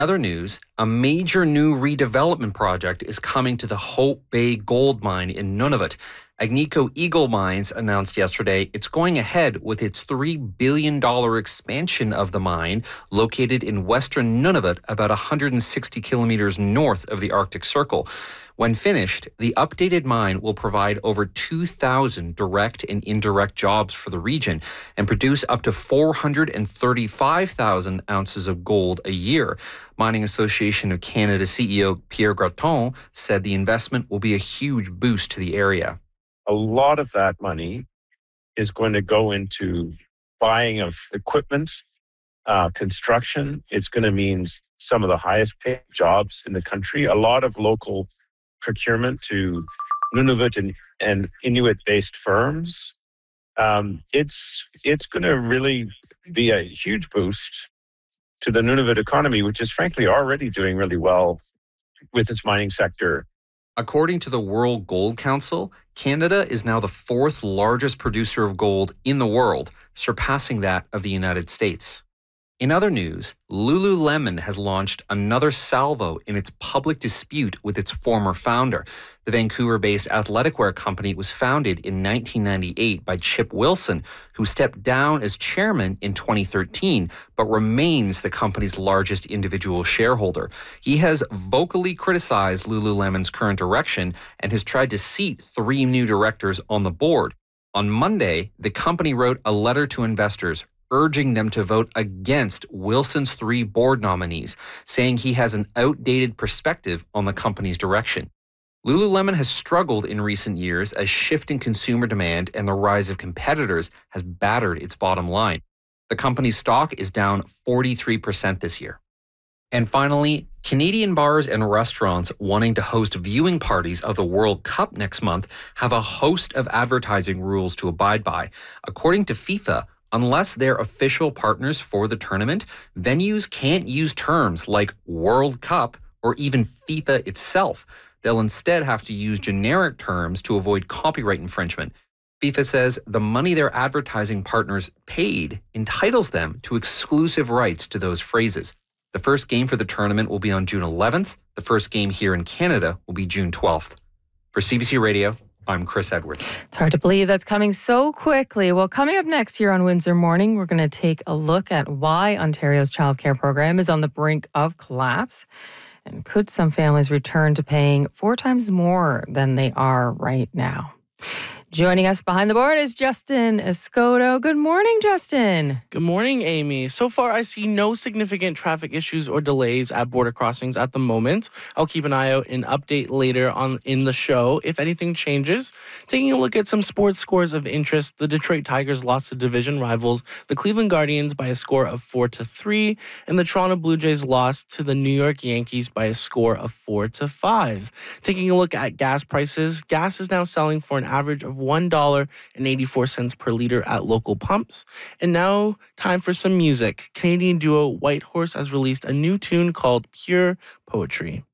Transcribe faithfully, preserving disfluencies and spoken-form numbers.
Other news, a major new redevelopment project is coming to the Hope Bay Gold Mine in Nunavut. Agnico Eagle Mines announced yesterday it's going ahead with its three billion dollars expansion of the mine located in western Nunavut, about one hundred sixty kilometers north of the Arctic Circle. When finished, the updated mine will provide over two thousand direct and indirect jobs for the region and produce up to four hundred thirty-five thousand ounces of gold a year. Mining Association of Canada C E O Pierre Graton said the investment will be a huge boost to the area. A lot of that money is going to go into buying of equipment, uh, construction. It's going to mean some of the highest paid jobs in the country, a lot of local procurement to Nunavut and, and Inuit-based firms. Um, it's it's going to really be a huge boost to the Nunavut economy, which is frankly already doing really well with its mining sector. According to the World Gold Council, Canada is now the fourth largest producer of gold in the world, surpassing that of the United States. In other news, Lululemon has launched another salvo in its public dispute with its former founder. The Vancouver-based athletic wear company was founded in nineteen ninety-eight by Chip Wilson, who stepped down as chairman in twenty thirteen, but remains the company's largest individual shareholder. He has vocally criticized Lululemon's current direction and has tried to seat three new directors on the board. On Monday, the company wrote a letter to investors urging them to vote against Wilson's three board nominees, saying he has an outdated perspective on the company's direction. Lululemon has struggled in recent years as shifting consumer demand and the rise of competitors has battered its bottom line. The company's stock is down forty-three percent this year. And finally, Canadian bars and restaurants wanting to host viewing parties of the World Cup next month have a host of advertising rules to abide by. According to FIFA, unless they're official partners for the tournament, venues can't use terms like World Cup or even FIFA itself. They'll instead have to use generic terms to avoid copyright infringement. FIFA says the money their advertising partners paid entitles them to exclusive rights to those phrases. The first game for the tournament will be on June eleventh. The first game here in Canada will be June twelfth. For C B C Radio, I'm Chris Edwards. It's hard to believe that's coming so quickly. Well, coming up next here on Windsor Morning, we're going to take a look at why Ontario's childcare program is on the brink of collapse. And could some families return to paying four times more than they are right now? Joining us behind the board is Justin Escoto. Good morning, Justin. Good morning, Amy. So far, I see no significant traffic issues or delays at border crossings at the moment. I'll keep an eye out and update later on in the show if anything changes. Taking a look at some sports scores of interest, the Detroit Tigers lost to division rivals, the Cleveland Guardians, by a score of four to three, and the Toronto Blue Jays lost to the New York Yankees by a score of four to five. Taking a look at gas prices, gas is now selling for an average of one dollar and eighty-four cents per liter at local pumps. And now, time for some music. Canadian duo Whitehorse has released a new tune called Pure Poetry.